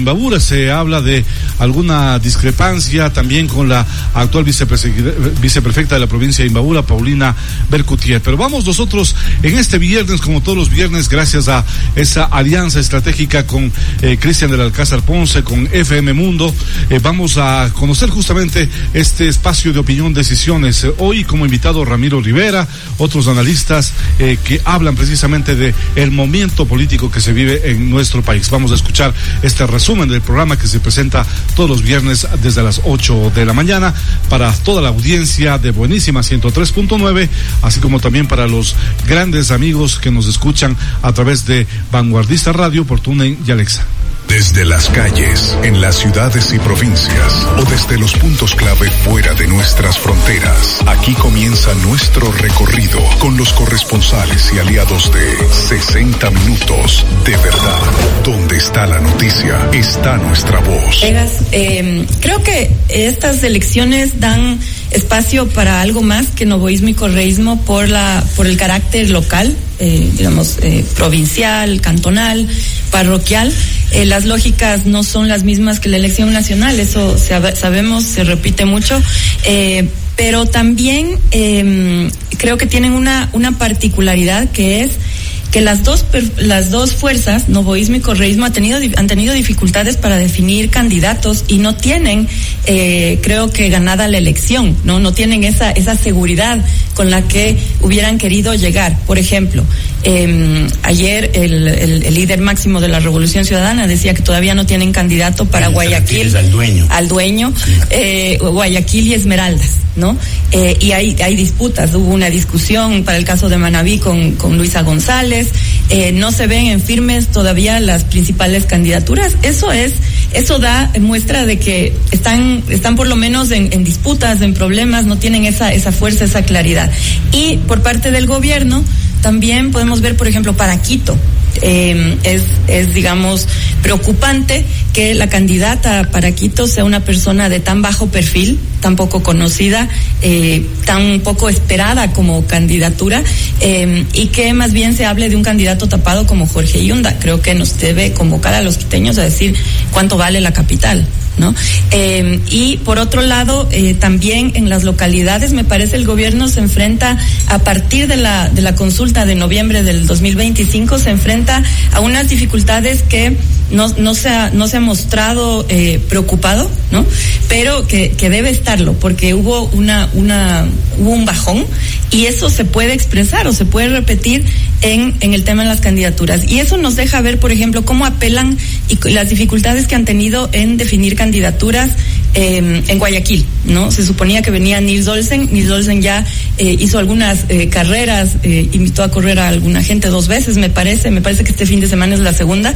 Imbabura. Se habla de alguna discrepancia también con la actual viceprefecta de la provincia de Imbabura, Paulina Bercutier. Pero vamos nosotros en este viernes, como todos los viernes, gracias a esa alianza estratégica con Cristian del Alcázar Ponce, con FM Mundo, vamos a conocer justamente este espacio de opinión, decisiones. Hoy como invitado Ramiro Rivera, otros analistas que hablan precisamente de el momento político que se vive en nuestro país. Vamos a escuchar este resumen del programa que se presenta todos los viernes desde las 8 de la mañana para toda la audiencia de Buenísima 103.9, así como también para los grandes amigos que nos escuchan a través de Vanguardista Radio por TuneIn y Alexa. Desde las calles, en las ciudades y provincias, o desde los puntos clave fuera de nuestras fronteras, aquí comienza nuestro recorrido con los corresponsales y aliados de 60 Minutos de Verdad. Donde está la noticia, está nuestra voz. Creo que estas elecciones dan espacio para algo más que novoísmo y correísmo por el carácter local, provincial, cantonal, parroquial. Las lógicas no son las mismas que la elección nacional, eso sabemos, se repite mucho, pero también creo que tienen una particularidad, que es que las dos fuerzas, novoísmo y correísmo, han tenido dificultades para definir candidatos y no tienen, creo que ganada la elección, no tienen esa seguridad con la que hubieran querido llegar. Por ejemplo, ayer el líder máximo de la Revolución Ciudadana decía que todavía no tienen candidato para Guayaquil, al dueño, sí. Guayaquil y Esmeraldas, ¿no? Y hay disputas. Hubo una discusión para el caso de Manabí con Luisa González. No se ven en firmes todavía las principales candidaturas. Eso da muestra de que están por lo menos en disputas, en problemas, no tienen esa fuerza, esa claridad. Y por parte del gobierno también podemos ver, por ejemplo, para Quito, es digamos preocupante que la candidata para Quito sea una persona de tan bajo perfil, tan poco conocida, tan poco esperada como candidatura, y que más bien se hable de un candidato tapado como Jorge Yunda. Creo que nos debe convocar a los quiteños a decir cuánto vale la capital, ¿no? Y por otro lado, también en las localidades, me parece el gobierno se enfrenta, a partir de la consulta de noviembre del 2025, se enfrenta a unas dificultades que no se ha mostrado preocupado, ¿no? Pero que debe estarlo, porque hubo un bajón, y eso se puede expresar o se puede repetir en el tema de las candidaturas. Y eso nos deja ver, por ejemplo, cómo apelan y las dificultades que han tenido en definir candidaturas en Guayaquil, ¿no? Se suponía que venía Nils Olsen ya hizo algunas carreras, invitó a correr a alguna gente 2 veces, me parece que este fin de semana es la segunda,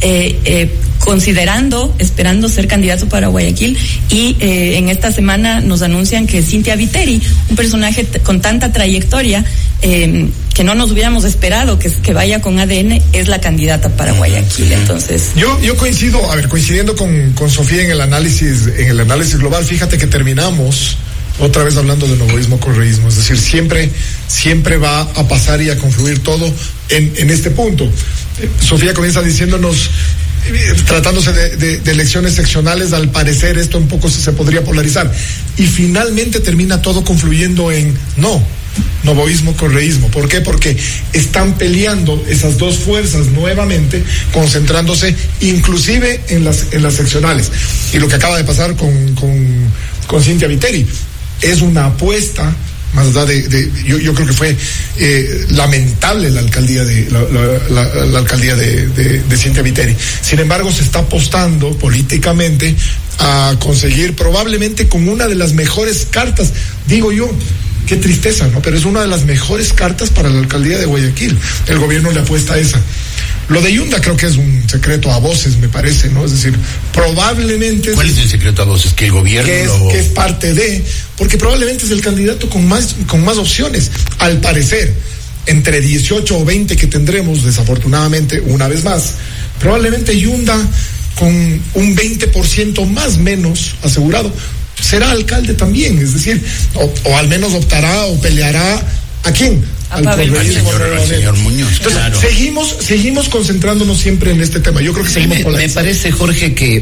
esperando ser candidato para Guayaquil, y en esta semana nos anuncian que Cintia Viteri, un personaje con tanta trayectoria, que no nos hubiéramos esperado que vaya con ADN, es la candidata para Guayaquil. Entonces yo coincidiendo con Sofía en el análisis global. Fíjate que terminamos otra vez hablando de novoísmo, correísmo, es decir, siempre va a pasar y a confluir todo en este punto. Sofía comienza diciéndonos, tratándose de elecciones seccionales, al parecer esto un poco se podría polarizar, y finalmente termina todo confluyendo en novoísmo, correísmo. ¿Por qué? Porque están peleando esas dos fuerzas nuevamente, concentrándose inclusive en las seccionales. Y lo que acaba de pasar con Cintia Viteri es una apuesta, más allá yo creo que fue lamentable la alcaldía la alcaldía de Cintia Viteri. Sin embargo, se está apostando políticamente a conseguir, probablemente con una de las mejores cartas, digo yo. Qué tristeza, ¿no? Pero es una de las mejores cartas para la alcaldía de Guayaquil. El gobierno le apuesta a esa. Lo de Yunda creo que es un secreto a voces, me parece, ¿no? Es decir, probablemente... ¿Cuál es el secreto a voces? Que el gobierno... Que es parte de... Porque probablemente es el candidato con más opciones. Al parecer, entre 18 o 20 que tendremos, desafortunadamente, una vez más, probablemente Yunda, con un 20% más menos asegurado, será alcalde también, es decir, o al menos optará o peleará. ¿A quién? Al señor Muñoz. Entonces, claro. seguimos concentrándonos siempre en este tema. Yo creo que seguimos me parece, Jorge, que